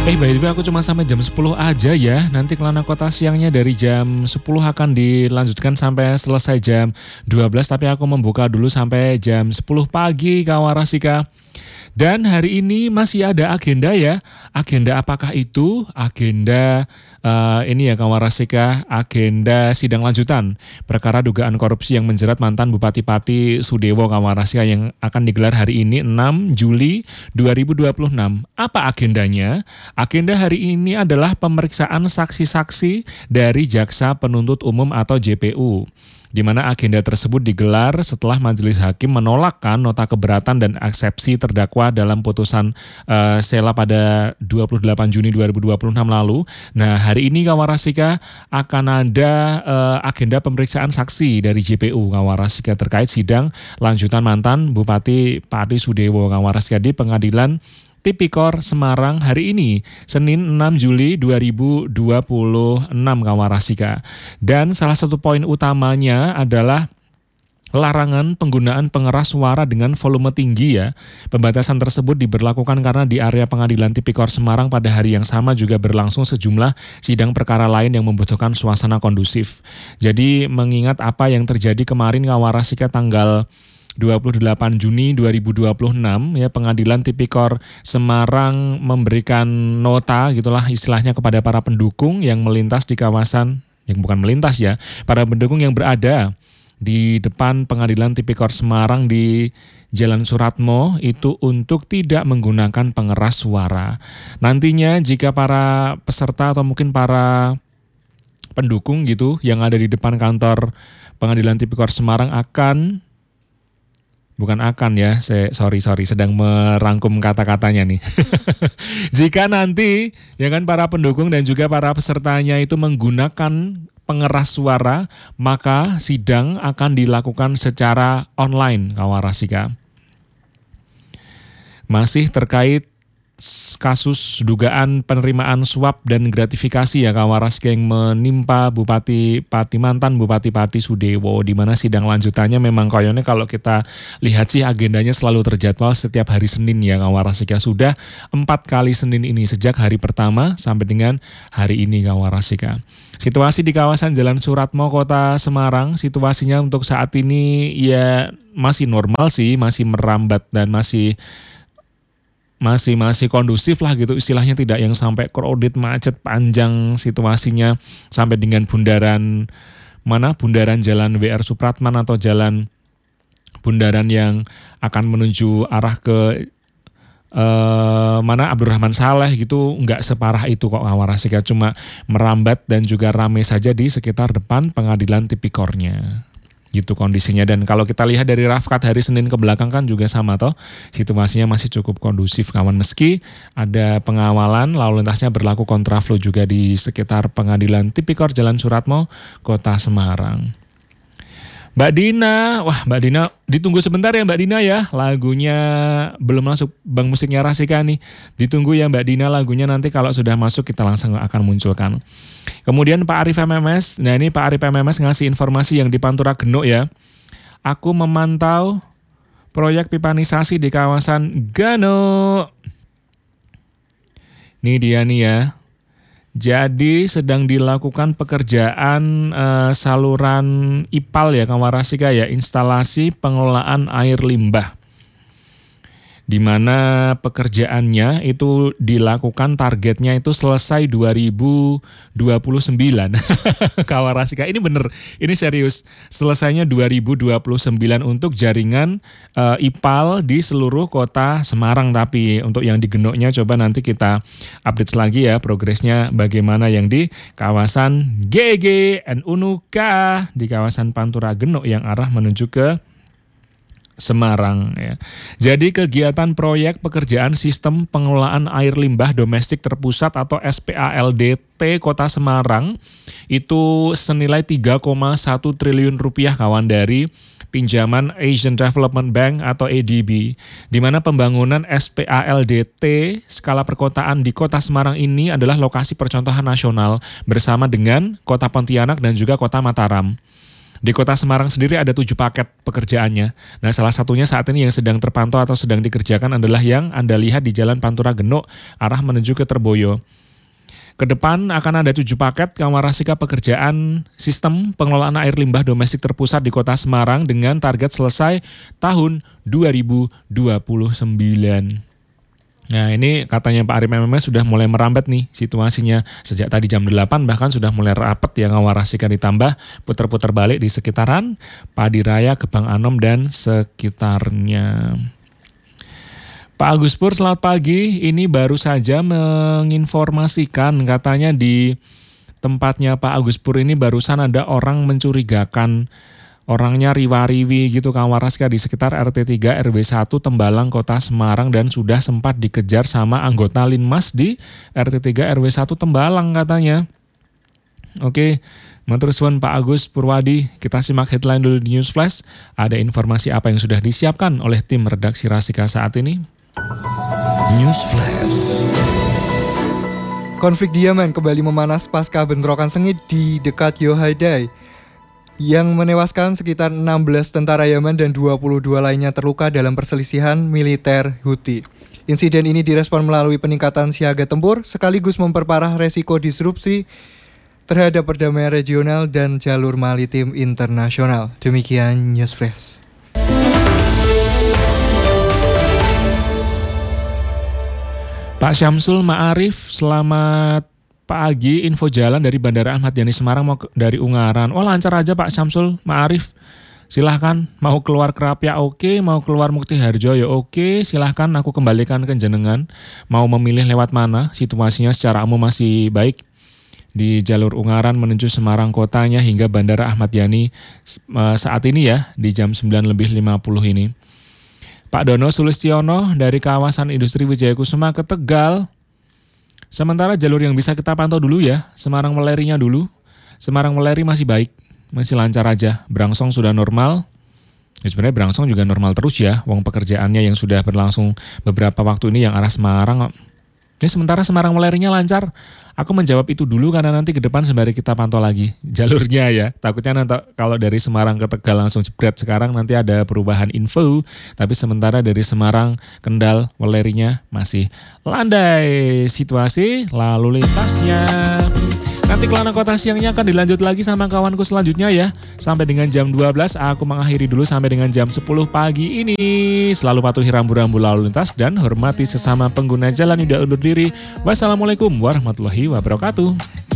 By the way aku cuma sampai jam 10 aja ya. Nanti Kelana Kota siangnya dari jam 10 akan dilanjutkan sampai selesai jam 12. Tapi aku membuka dulu sampai jam 10 pagi Kawarasika. Dan hari ini masih ada agenda ya. Agenda apakah itu? Agenda ini ya Kawarasika, agenda sidang lanjutan perkara dugaan korupsi yang menjerat mantan Bupati Pati Sudewo Kawarasika yang akan digelar hari ini 6 Juli 2026. Apa agendanya? Agenda hari ini adalah pemeriksaan saksi-saksi dari Jaksa Penuntut Umum atau JPU, di mana agenda tersebut digelar setelah majelis hakim menolakkan nota keberatan dan eksepsi terdakwa dalam putusan Sela pada 28 Juni 2026 lalu. Nah, hari ini Kawarasika akan ada agenda pemeriksaan saksi dari JPU Kawarasika terkait sidang lanjutan mantan Bupati Pati Sudewo Kawarasika di Pengadilan Tipikor Semarang hari ini, Senin 6 Juli 2026 Kawarasika. Dan salah satu poin utamanya adalah larangan penggunaan pengeras suara dengan volume tinggi ya. Pembatasan tersebut diberlakukan karena di area Pengadilan Tipikor Semarang pada hari yang sama juga berlangsung sejumlah sidang perkara lain yang membutuhkan suasana kondusif. Jadi mengingat apa yang terjadi kemarin Kawarasika tanggal 28 Juni 2026 ya, Pengadilan Tipikor Semarang memberikan nota gitulah istilahnya kepada para pendukung yang melintas di kawasan, yang bukan melintas ya, para pendukung yang berada di depan Pengadilan Tipikor Semarang di Jalan Suratmo itu untuk tidak menggunakan pengeras suara. Nantinya jika para peserta atau mungkin para pendukung gitu yang ada di depan kantor Pengadilan Tipikor Semarang sorry, sedang merangkum kata-katanya nih. Jika nanti ya kan para pendukung dan juga para pesertanya itu menggunakan pengeras suara, maka sidang akan dilakukan secara online Kawarasika. Masih terkait kasus dugaan penerimaan suap dan gratifikasi ya Kawarasika yang menimpa mantan Bupati Pati Sudewo, di mana sidang lanjutannya memang kayaknya kalau kita lihat sih agendanya selalu terjadwal setiap hari Senin ya Kawarasika. Sudah 4 kali Senin ini sejak hari pertama sampai dengan hari ini Kawarasika. Situasi di kawasan Jalan Suratmo Kota Semarang, situasinya untuk saat ini ya masih normal sih, masih merambat dan masih kondusif lah gitu istilahnya, tidak yang sampai crowded macet panjang situasinya sampai dengan bundaran Jalan WR Supratman atau jalan bundaran yang akan menuju arah ke Abdurrahman Saleh gitu, nggak separah itu kok Kawarasika, cuma merambat dan juga ramai saja di sekitar depan Pengadilan Tipikornya. Gitu kondisinya. Dan kalau kita lihat dari Rafkat hari Senin ke belakang kan juga sama toh, situasinya masih cukup kondusif kawan, meski ada pengawalan lalu lintasnya berlaku kontraflow juga di sekitar Pengadilan Tipikor Jalan Suratmo Kota Semarang. Mbak Dina ditunggu sebentar ya Mbak Dina ya, lagunya belum masuk Bang Musiknya Rasika nih, ditunggu ya Mbak Dina lagunya, nanti kalau sudah masuk kita langsung akan munculkan. Kemudian Pak Arif MMS, nah ini Pak Arif MMS ngasih informasi yang di Pantura Genuk ya, aku memantau proyek pipanisasi di kawasan Genuk. Ini dia nih ya. Jadi sedang dilakukan pekerjaan saluran IPAL ya Kawarasika ya, instalasi pengelolaan air limbah, di mana pekerjaannya itu dilakukan targetnya itu selesai 2029. Kawarasika, ini bener, ini serius, selesainya 2029 untuk jaringan IPAL di seluruh kota Semarang. Tapi untuk yang di Genuknya coba nanti kita update lagi ya progresnya bagaimana yang di kawasan GG and Unuka di kawasan Pantura Genuk yang arah menuju ke Semarang ya. Jadi kegiatan proyek pekerjaan sistem pengelolaan air limbah domestik terpusat atau SPALDT Kota Semarang itu senilai 3,1 triliun rupiah kawan dari pinjaman Asian Development Bank atau ADB, di mana pembangunan SPALDT skala perkotaan di Kota Semarang ini adalah lokasi percontohan nasional bersama dengan Kota Pontianak dan juga Kota Mataram. Di Kota Semarang sendiri ada 7 paket pekerjaannya. Nah, salah satunya saat ini yang sedang terpantau atau sedang dikerjakan adalah yang Anda lihat di Jalan Pantura Genuk, arah menuju ke Terboyo. Ke depan akan ada 7 paket Kawarasika pekerjaan sistem pengelolaan air limbah domestik terpusat di Kota Semarang dengan target selesai tahun 2029. Nah, ini katanya Pak Arif MMS sudah mulai merambat nih situasinya. Sejak tadi jam 8 bahkan sudah mulai rapet ya Kawarasika, ditambah putar-putar balik di sekitaran Padi Raya, Gebang Anom dan sekitarnya. Pak Agus Pur, selamat pagi. Ini baru saja menginformasikan katanya di tempatnya Pak Agus Pur ini barusan ada orang mencurigakan. Orangnya riwa-riwi gitu Kawarasika di sekitar RT 3 RW 1 Tembalang Kota Semarang dan sudah sempat dikejar sama anggota Linmas di RT 3 RW 1 Tembalang katanya. Oke, matur suwun Pak Agus Purwadi. Kita simak headline dulu di News Flash. Ada informasi apa yang sudah disiapkan oleh tim redaksi Rasika saat ini? News Flash. Konflik di Yaman kembali memanas pasca bentrokan sengit di dekat Yohaidai yang menewaskan sekitar 16 tentara Yaman dan 22 lainnya terluka dalam perselisihan militer Houthi. Insiden ini direspon melalui peningkatan siaga tempur sekaligus memperparah resiko disrupsi terhadap perdamaian regional dan jalur maritim internasional. Demikian News Flash. Pak Syamsul Ma'arif, selamat pagi. Info jalan dari Bandara Ahmad Yani Semarang mau dari Ungaran. Oh, lancar aja Pak Syamsul Ma'arif. Silahkan, mau keluar Kerapia oke, mau keluar Mukti Harjo ya oke, silahkan aku kembalikan ke jenengan. Mau memilih lewat mana, situasinya secara umum masih baik. Di jalur Ungaran menuju Semarang kotanya hingga Bandara Ahmad Yani saat ini ya, di jam 9:50 ini. Pak Dono Sulistiono dari kawasan industri Wijaya Kusuma ke Tegal. Sementara jalur yang bisa kita pantau dulu ya, Semarang Welerinya dulu. Semarang Weleri masih baik, masih lancar aja. Brangsong sudah normal. Ya, sebenarnya Brangsong juga normal terus ya. Wong pekerjaannya yang sudah berlangsung beberapa waktu ini yang arah Semarang. Ya, sementara Semarang Welerinya lancar. Aku menjawab itu dulu karena nanti ke depan sembari kita pantau lagi jalurnya ya. Takutnya nanti kalau dari Semarang ke Tegal langsung jebret, sekarang nanti ada perubahan info. Tapi sementara dari Semarang, Kendal, Welerinya masih landai situasi lalu lintasnya. Nanti Kelana Kota siangnya akan dilanjut lagi sama kawanku selanjutnya ya. Sampai dengan jam 12, aku mengakhiri dulu sampai dengan jam 10 pagi ini. Selalu patuhi rambu-rambu lalu lintas dan hormati sesama pengguna jalan. Udah undur diri. Wassalamualaikum warahmatullahi wabarakatuh.